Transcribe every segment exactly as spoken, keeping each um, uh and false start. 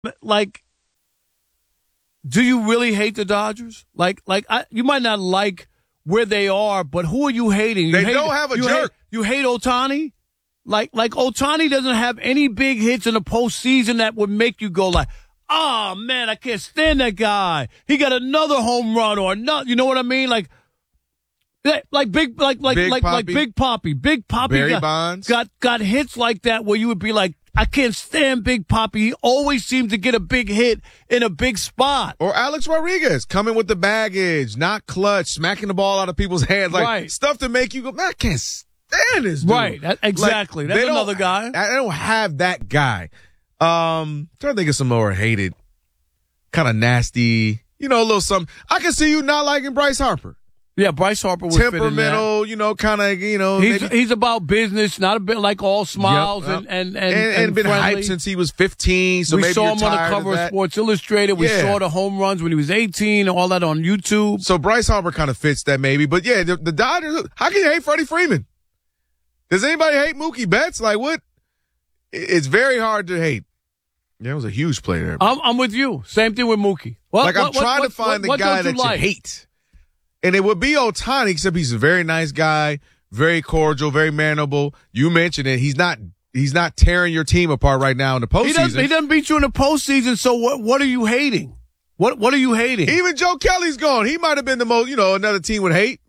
like, do you really hate the Dodgers? Like, like I, you might not like where they are, but who are you hating? You they hate, don't have a you jerk. Hate, you hate Ohtani? Like, like Ohtani doesn't have any big hits in the postseason that would make you go like, oh, man, I can't stand that guy. He got another home run or not. You know what I mean? Like, like big, like, like, Big like, Papi. like Big Papi. Big Papi Barry got, Bonds. got, got hits like that where you would be like, I can't stand Big Papi. He always seems to get a big hit in a big spot. Or Alex Rodriguez coming with the baggage, not clutch, smacking the ball out of people's hands. Like, right. Stuff to make you go, man, I can't stand this dude. Right, that, exactly. Like, That's another guy. I, I don't have that guy. Um, trying to think of some more hated, kind of nasty, you know, a little something. I can see you not liking Bryce Harper. Yeah, Bryce Harper would fit in Temperamental, you know, kind of, you know. He's maybe, he's about business, not a bit like all smiles Yep, and, and, and, and, and, and been friendly. hyped since he was fifteen. So we maybe saw you're him on the tired cover of of that. Sports Illustrated. We Yeah. saw the home runs when he was eighteen and all that on YouTube. So Bryce Harper kind of fits that maybe. But yeah, the, the Dodgers, how can you hate Freddie Freeman? Does anybody hate Mookie Betts? Like what? It's very hard to hate. Yeah, it was a huge play there. I'm, I'm with you. Same thing with Mookie. What, like I'm what, trying what, to find what, the what guy don't that you you like? hate. And it would be Ohtani, except he's a very nice guy, very cordial, very manable. You mentioned it. He's not he's not tearing your team apart right now in the postseason. He doesn't, he doesn't beat you in the postseason, so what what are you hating? What what are you hating? Even Joe Kelly's gone. He might have been the most, you know, another team would hate.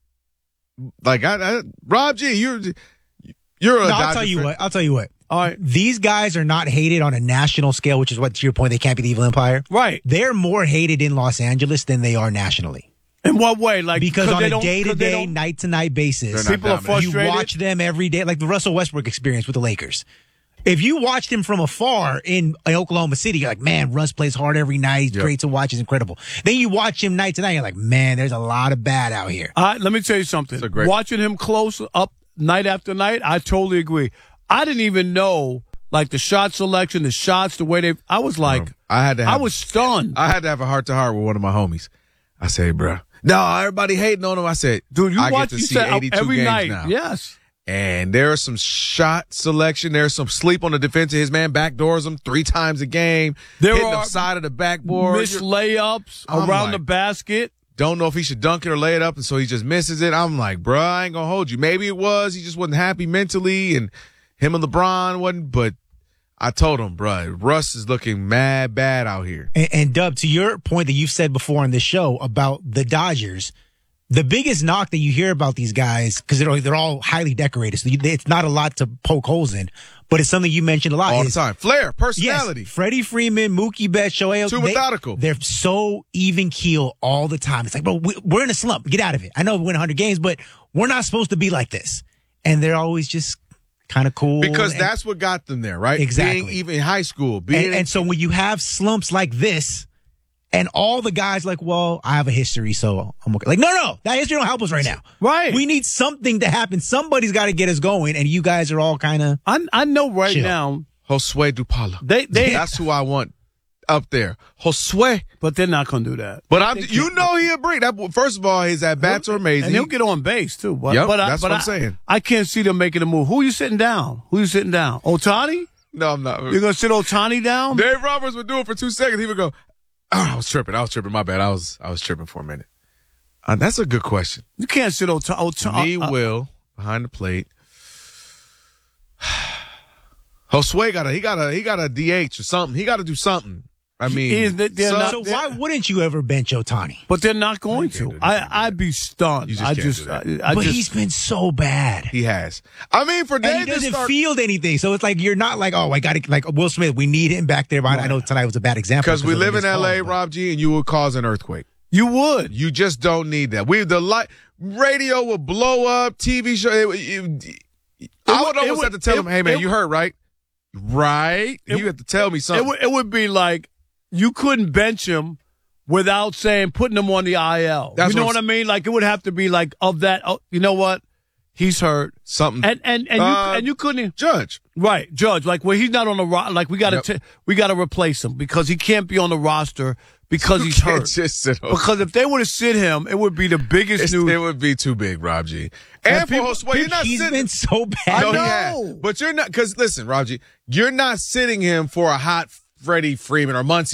Like I, I Rob G, you're you're a No, Dodger I'll tell you fan. what. I'll tell you what. All right. These guys are not hated on a national scale, which is what, to your point, they can't be the evil empire. Right. They're more hated in Los Angeles than they are nationally. In what way? Like Because on they a don't- 'cause they day-to-day, don't- night-to-night basis, They're not people are dominant. you frustrated. watch them every day, like the Russell Westbrook experience with the Lakers. If you watched him from afar in Oklahoma City, you're like, man, Russ plays hard every night. He's Yep. great to watch. He's incredible. Then you watch him night to night, you're like, man, there's a lot of bad out here. Uh, let me tell you something. It's a great- Watching him close up night after night, I totally agree. I didn't even know, like, the shot selection, the shots, the way they – I was like – I had to have, I was stunned. I had to have a heart to heart with one of my homies. I said, bro, no, everybody hating on him. I said, Dude, you I watch get to you see said eighty-two every games night. now. Yes. And there's some shot selection. There's some sleep on the defense. His man backdoors him three times a game. There hitting are the side of the backboard. Missed You're- layups I'm around like- the basket. Don't know if he should dunk it or lay it up, and so he just misses it. I'm like, bro, I ain't gonna hold you. Maybe it was he just wasn't happy mentally, and him and LeBron wasn't. But I told him, bro, Russ is looking mad bad out here. And, and Dub, to your point that you've said before on this show about the Dodgers, the biggest knock that you hear about these guys, because they're, they're all highly decorated, so you, it's not a lot to poke holes in, but it's something you mentioned a lot. All the is, time. Flair, personality. Yes, Freddie Freeman, Mookie Betts, Shohei. Too they- methodical. They're so even keel all the time. It's like, bro, we, we're in a slump. Get out of it. I know we win one hundred games, but we're not supposed to be like this. And they're always just kind of cool. Because and, that's what got them there, right? Exactly. Being even in high school. Being and, and so when you have slumps like this, and all the guys like, well, I have a history, so I'm okay. Like, no, no, that history don't help us right now. Right. We need something to happen. Somebody's got to get us going, and you guys are all kind of. I I know right Chill. now Josue Dupala. they they That's who I want up there. Josue. but they're not gonna do that. But I'm, you know he'll bring that. First of all, his at bats are amazing. And he'll get on base too. But, Yep, but I, that's but what I'm I, saying. I can't see them making a move. Who you sitting down? Who you sitting down? Ohtani? no, I'm not. You're gonna sit Ohtani down? Dave Roberts would do it for two seconds. He would go, oh, I was tripping. I was tripping. My bad. I was I was tripping for a minute. Uh, that's a good question. You can't sit Ohtani. Ota- Me, uh, Will, behind the plate. Josue got a he got a he got a D H or something. He got to do something. I mean, Is that they're some- not- So why wouldn't you ever bench Ohtani? But they're not going to. do that. I I'd be stunned. You just I can't just do that. I, I But just he's been so bad. he has. I mean, for And Dave he to doesn't start field anything. So it's like you're not like, oh, I got to, like Will Smith, we need him back there. But I know tonight was a bad example. because we of live in his L A, calls, but- Rob G, and you will cause an earthquake. you would. You just don't need that. We the light radio will blow up. T V show. It, it, it, I would would- it almost would- have to tell it- him, "Hey man, it- you heard right? Right? It- you have to tell me something." It would it would be like you couldn't bench him without saying putting him on the I L. That's you know what what, I'm I mean? Like it would have to be like of that. Oh, you know what? He's hurt. something. And and and you Uh, and you couldn't Judge. right judge like well he's not on the ro- like we got to Yep. we got to replace him because he can't be on the roster because he's Can't hurt. just sit on- Because if they would have sit him, it would be the biggest It's- news. it would be too big, Rob G. And, And for people- Josue, you're not He's sitting. been so bad. no, he know. has. But you're not because listen, Rob G, you're not sitting him for a hot Freddie Freeman or Muncy